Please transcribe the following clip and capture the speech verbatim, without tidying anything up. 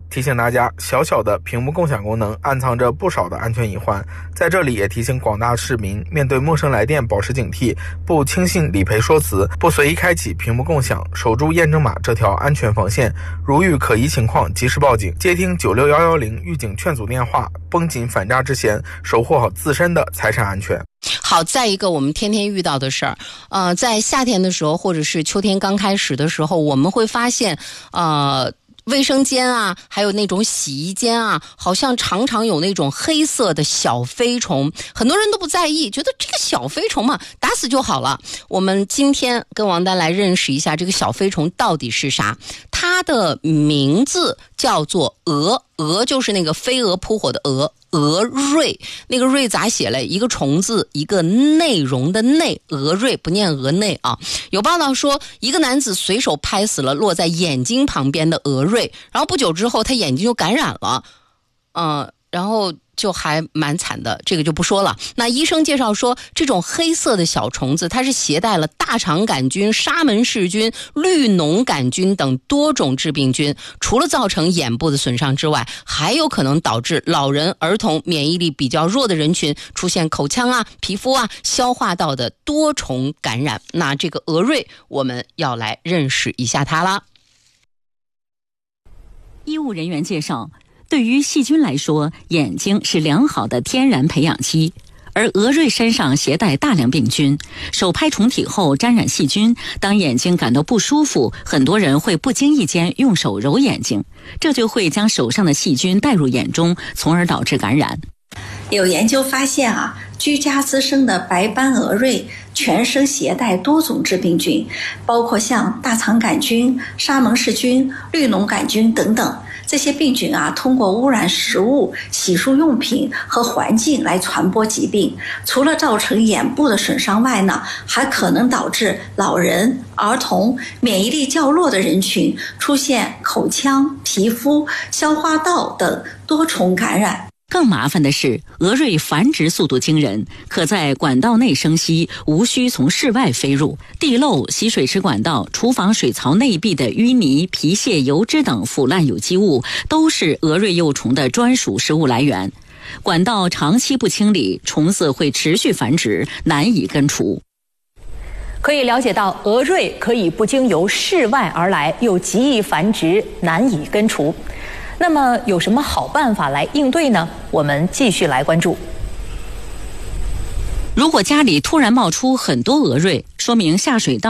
提醒大家，小小的屏幕共享功能暗藏着不少的安全隐患。在这里也提醒广大市民，面对陌生来电保持警惕，不轻信理赔说辞，不随意开启屏幕共享，守住验证码这条安全防线。如遇可疑情况，及时报警，接听九六一一零预警劝阻电话，绷紧反诈之弦，守护好自身的财产安全。 好，再一个我们天天遇到的事儿，呃，在夏天的时候或者是秋天刚开始的时候，我们会发现，呃。卫生间啊，还有那种洗衣间啊，好像常常有那种黑色的小飞虫，很多人都不在意，觉得这个小飞虫嘛，打死就好了。我们今天跟王丹来认识一下这个小飞虫到底是啥。它的名字叫做蛾，蛾就是那个飞蛾扑火的蛾。蛾蚋，那个蚋咋写嘞？一个虫字，一个内容的内，蛾蚋不念蛾内啊。有报道说，一个男子随手拍死了落在眼睛旁边的蛾蚋，然后不久之后他眼睛就感染了，嗯、呃，然后就还蛮惨的，这个就不说了。那医生介绍说，这种黑色的小虫子，它是携带了大肠杆菌、沙门氏菌、绿脓杆菌等多种致病菌，除了造成眼部的损伤之外，还有可能导致老人、儿童、免疫力比较弱的人群出现口腔啊、皮肤啊、消化道的多重感染。那这个蛾蚋，我们要来认识一下它啦。 医务人员介绍，对于细菌来说，眼睛是良好的天然培养基，而蛾蚋身上携带大量病菌，手拍虫体后沾染细菌，当眼睛感到不舒服，很多人会不经意间用手揉眼睛，这就会将手上的细菌带入眼中，从而导致感染。 有研究发现啊，居家滋生的白斑蛾蚋全身携带多种致病菌，包括像大肠杆菌、沙门氏菌、绿脓杆菌等等。这些病菌啊，通过污染食物、洗漱用品和环境来传播疾病。除了造成眼部的损伤外呢，还可能导致老人、儿童、免疫力较弱的人群出现口腔、皮肤、消化道等多重感染。 更麻烦的是，蛾蚋繁殖速度惊人，可在管道内生息，无需从室外飞入。地漏、洗水池管道、厨房水槽内壁的淤泥、皮屑、油脂等腐烂有机物，都是蛾蚋幼虫的专属食物来源。管道长期不清理，虫子会持续繁殖，难以根除。 可以了解到，蛾蚋可以不经由室外而来，又极易繁殖，难以根除。那么有什么好办法来应对呢？我们继续来关注。 如果家里突然冒出很多蛾蚋，说明下水道